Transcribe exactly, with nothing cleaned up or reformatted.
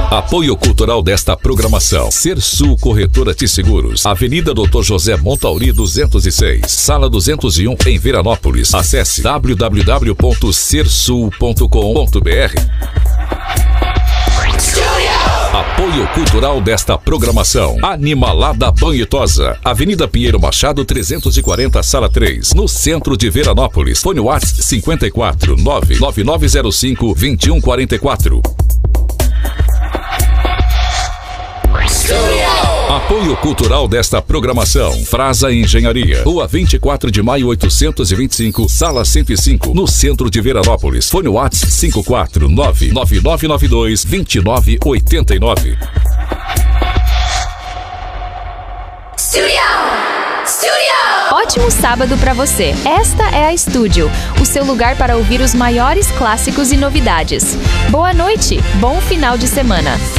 Apoio cultural desta programação: Sersul Corretora de Seguros, Avenida doutor José Montauri duzentos e seis, Sala duzentos e um, em Veranópolis. Acesse w w w ponto sersul ponto com ponto b r. Apoio cultural desta programação: Animalada Banhitosa, Avenida Pinheiro Machado trezentos e quarenta, Sala três, no centro de Veranópolis. Fone WhatsApp cinquenta e quatro, nove nove nove zero cinco, vinte e um quarenta e quatro. Apoio cultural desta programação: Frasa Engenharia, Rua vinte e quatro de maio oitocentos e vinte e cinco, Sala cento e cinco, no centro de Veranópolis. Fone WhatsApp cinquenta e quatro, nove nove nove nove dois, vinte e nove oitenta e nove. Ótimo sábado para você. Esta é a Estúdio, o seu lugar para ouvir os maiores clássicos e novidades. Boa noite, bom final de semana.